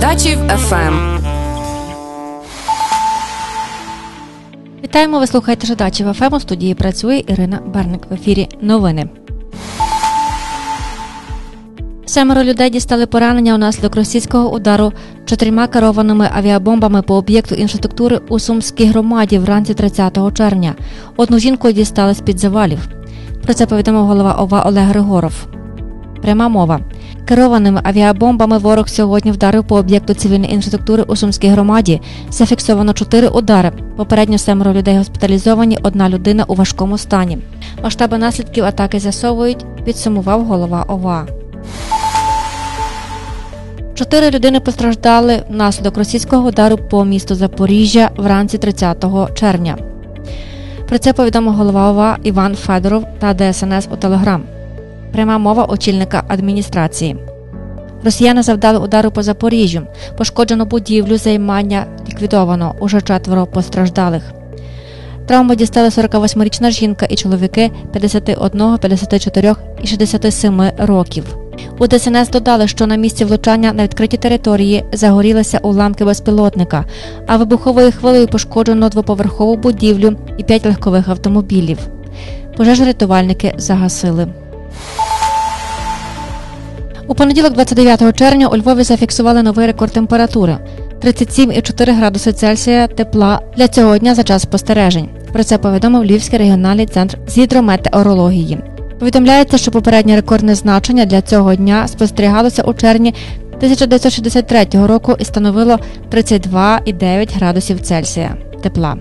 Жидачів ФМ. Вітаємо, ви слухаєте Жидачів ФМ. У студії працює Ірина Берник. В ефірі новини. 7 людей дістали поранення унаслідок російського удару 4 керованими авіабомбами по об'єкту інфраструктури у Сумській громаді вранці 30 червня. Одну жінку дістали з-під завалів. Про це повідомив голова ОВА Олег Григоров. Пряма мова. Керованими авіабомбами ворог сьогодні вдарив по об'єкту цивільної інфраструктури у Сумській громаді. Зафіксовано 4 удари. Попередньо 7 людей госпіталізовані, 1 людина у важкому стані. Масштаби наслідків атаки з'ясовують, підсумував голова ОВА. 4 людини постраждали внаслідок російського удару по місту Запоріжжя вранці 30 червня. Про це повідомив голова ОВА Іван Федоров та ДСНС у Телеграм. Пряма мова очільника адміністрації. Росіяни завдали удару по Запоріжжю. Пошкоджено будівлю, займання ліквідовано. Уже 4 постраждалих. Травму дістали 48-річна жінка і чоловіки 51, 54 і 67 років. У ДСНС додали, що на місці влучання на відкритій території загорілися уламки безпілотника, а вибуховою хвилею пошкоджено 2-поверхову будівлю і 5 легкових автомобілів. Пожежу рятувальники загасили. У понеділок, 29 червня, у Львові зафіксували новий рекорд температури – 37,4 градуси Цельсія тепла для цього дня за час спостережень. Про це повідомив Львівський регіональний центр з гідрометеорології. Повідомляється, що попереднє рекордне значення для цього дня спостерігалося у червні 1963 року і становило 32,9 градусів Цельсія тепла.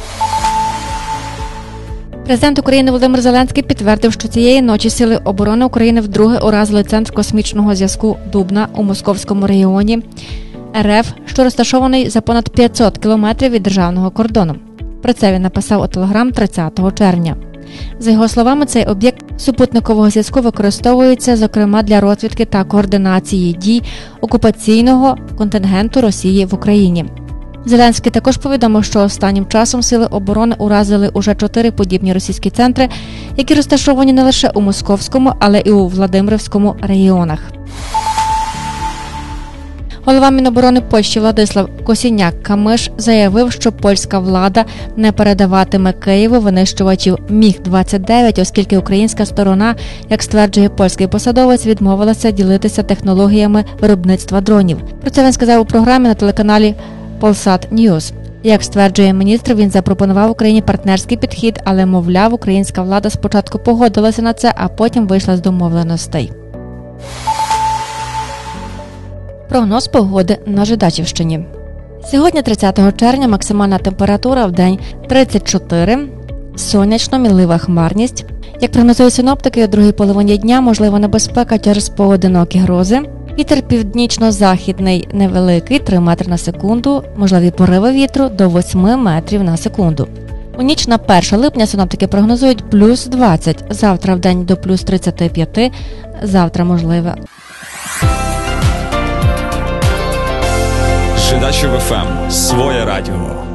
Президент України Володимир Зеленський підтвердив, що цієї ночі Сили оборони України вдруге уразили Центр космічного зв'язку Дубна у Московському регіоні РФ, що розташований за понад 500 кілометрів від державного кордону. Про це він написав у Телеграм 30 червня. За його словами, цей об'єкт супутникового зв'язку використовується, зокрема, для розвідки та координації дій окупаційного контингенту Росії в Україні. Зеленський також повідомив, що останнім часом Сили оборони уразили уже 4 подібні російські центри, які розташовані не лише у Московському, але і у Владимирському регіонах. Голова Міноборони Польщі Владислав Косіняк-Камиш заявив, що польська влада не передаватиме Києву винищувачів МіГ-29, оскільки українська сторона, як стверджує польський посадовець, відмовилася ділитися технологіями виробництва дронів. Про це він сказав у програмі на телеканалі Polsat News. Як стверджує міністр, він запропонував Україні партнерський підхід, але, мовляв, українська влада спочатку погодилася на це, а потім вийшла з домовленостей. Прогноз погоди на Жидачівщині. Сьогодні, 30 червня, максимальна температура в день 34, сонячно, мінлива хмарність. Як прогнозують синоптики, у другій половині дня можлива небезпека через поодинокі грози. Вітер північно-західний невеликий, 3 метри на секунду, можливі пориви вітру до 8 метрів на секунду. У ніч на 1 липня синоптики прогнозують плюс 20, завтра в день до плюс 35, завтра можливе. Жидачів ФМ. Своє радіо.